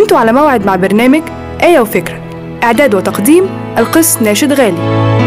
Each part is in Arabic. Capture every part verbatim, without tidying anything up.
انتوا على موعد مع برنامج آية وفكرة، إعداد وتقديم القس ناشد غالي.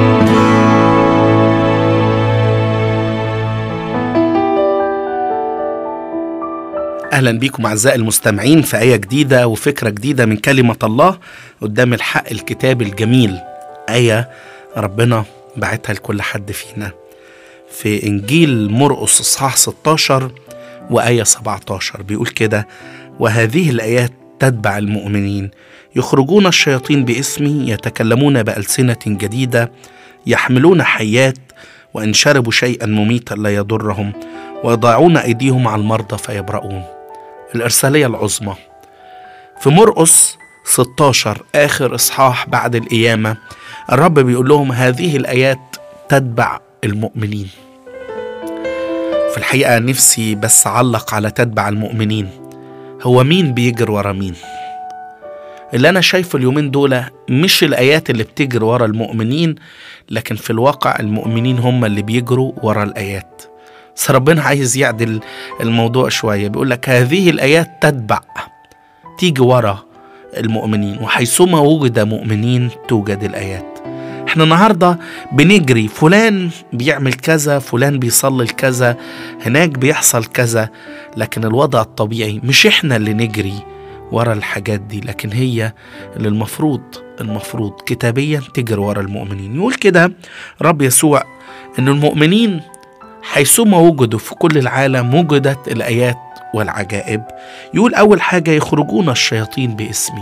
أهلا بيكم أعزائي المستمعين في آية جديدة وفكرة جديدة من كلمة الله قدام الحق الكتاب الجميل. آية ربنا بعتها لكل حد فينا في إنجيل مرقس إصحاح ستة عشر وآية سبعة عشر، بيقول كده: وهذه الآيات تتبع المؤمنين، يخرجون الشياطين باسمي، يتكلمون بألسنة جديدة، يحملون حيات، وإن شربوا شيئا مميتا لا يضرهم، ويضعون أيديهم على المرضى فيبرؤون. الإرسالية العظمى في مرقس ستة عشر آخر إصحاح بعد القيامة، الرب بيقول لهم هذه الآيات تتبع المؤمنين. في الحقيقة نفسي بس أعلق على تتبع المؤمنين. هو مين بيجر ورا مين؟ اللي أنا شايفه اليومين دول مش الآيات اللي بتجر ورا المؤمنين، لكن في الواقع المؤمنين هم اللي بيجروا ورا الآيات. بس ربنا عايز يعدل الموضوع شوية، بيقول لك هذه الآيات تتبع، تيجي ورا المؤمنين، وحيثما وجد مؤمنين توجد الآيات. احنا النهاردة بنجري، فلان بيعمل كذا، فلان بيصلي الكذا، هناك بيحصل كذا، لكن الوضع الطبيعي مش احنا اللي نجري ورا الحاجات دي، لكن هي اللي المفروض المفروض كتابيا تجري ورا المؤمنين. يقول كده رب يسوع ان المؤمنين حيثما وجدوا في كل العالم وجدت الآيات والعجائب. يقول أول حاجة يخرجون الشياطين باسمي،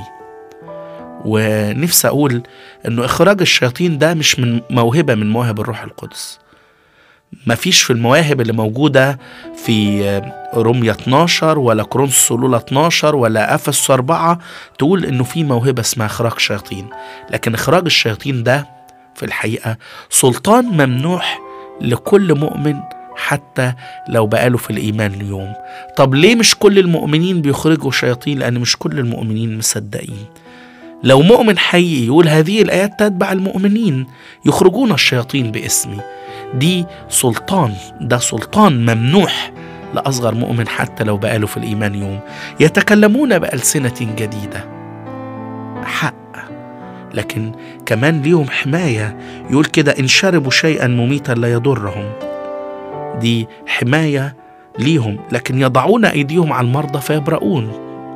ونفسي أقول أنه إخراج الشياطين ده مش من موهبة من مواهب الروح القدس. ما فيش في المواهب اللي موجودة في رومية اتناشر ولا كورنثوس الأولى اتناشر ولا أفسس أربعة تقول أنه في موهبة اسمها إخراج شياطين، لكن إخراج الشياطين ده في الحقيقة سلطان ممنوح لكل مؤمن حتى لو بقاله في الإيمان اليوم. طب ليه مش كل المؤمنين بيخرجوا شياطين؟ لأن مش كل المؤمنين مصدقين. لو مؤمن حقيقي يقول هذه الآيات تتبع المؤمنين، يخرجون الشياطين باسمي، دي سلطان، ده سلطان ممنوح لأصغر مؤمن حتى لو بقاله في الإيمان يوم. يتكلمون بألسنة جديدة، حق، لكن كمان ليهم حماية. يقول كده إن شربوا شيئا مميتا لا يضرهم، دي حماية ليهم. لكن يضعون أيديهم على المرضى فيبرؤون.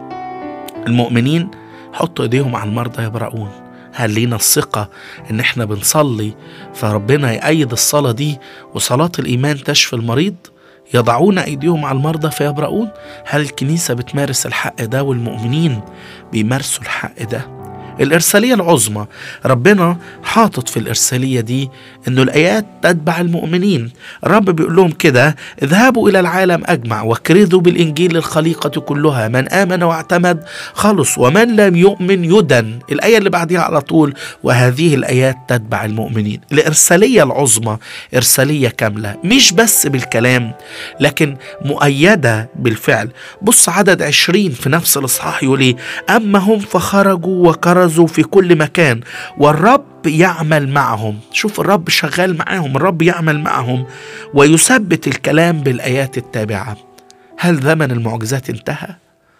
المؤمنين حطوا ايديهم على المرضى يبرؤون. هل لينا الثقة ان احنا بنصلي فربنا يأيد الصلاة دي وصلاة الإيمان تشفي المريض؟ يضعون ايديهم على المرضى فيبرؤون. هل الكنيسة بتمارس الحق ده والمؤمنين بيمارسوا الحق ده؟ الإرسالية العظمى، ربنا حاطط في الإرسالية دي إنه الآيات تتبع المؤمنين. الرب بيقول لهم كده: اذهبوا إلى العالم أجمع واكرزوا بالإنجيل للخليقة كلها، من آمن واعتمد خلص، ومن لم يؤمن يدن. الآية اللي بعدها على طول وهذه الآيات تتبع المؤمنين. الإرسالية العظمى إرسالية كاملة، مش بس بالكلام لكن مؤيدة بالفعل. بص عدد عشرين في نفس الإصحاح يقول إيه: أما هم فخرجوا وكرزوا في كل مكان والرب يعمل معهم. شوف الرب شغال معهم، الرب يعمل معهم ويثبت الكلام بالآيات التابعة. هل زمن المعجزات انتهى؟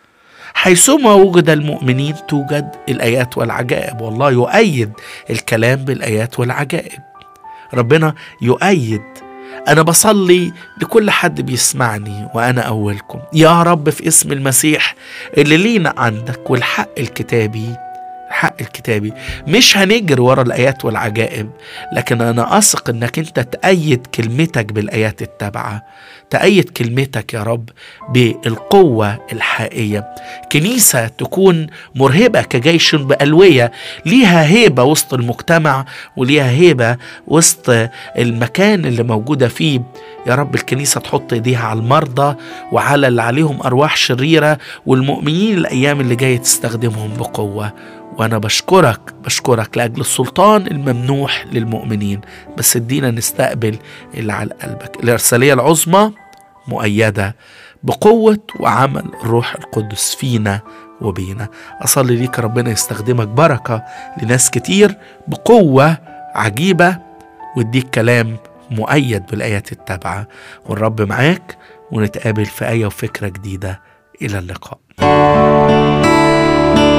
حيثما وجد المؤمنين توجد الآيات والعجائب، والله يؤيد الكلام بالآيات والعجائب. ربنا يؤيد. أنا بصلي لكل حد بيسمعني وأنا أولكم، يا رب في اسم المسيح اللي لينا عندك والحق الكتابي، الحق الكتابي مش هنجر ورا الآيات والعجائب، لكن أنا أثق أنك أنت تأيد كلمتك بالآيات التابعة، تأيد كلمتك يا رب بالقوة الحقيقية. كنيسة تكون مرهبة كجيش بألوية، ليها هيبة وسط المجتمع وليها هيبة وسط المكان اللي موجودة فيه. يا رب الكنيسة تحط ايديها على المرضى وعلى اللي عليهم أرواح شريرة، والمؤمنين الأيام اللي جاية تستخدمهم بقوة. وأنا بشكرك بشكرك لأجل السلطان الممنوح للمؤمنين، بس ادينا نستقبل اللي على قلبك. الإرسالية العظمى مؤيدة بقوة وعمل الروح القدس فينا وبينا. أصلي ليك ربنا يستخدمك بركة لناس كتير بقوة عجيبة، واديك كلام مؤيد بالآيات التابعة. والرب معاك، ونتقابل في آية وفكرة جديدة. إلى اللقاء.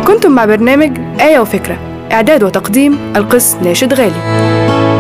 كنتم مع برنامج آية وفكرة، إعداد وتقديم القس ناشد غالي.